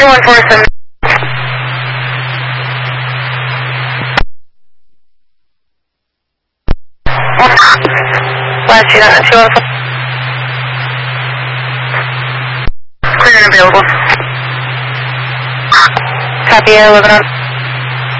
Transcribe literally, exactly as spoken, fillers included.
two one four seven. Last unit at two one four. Clear and available. Copy, eleven on.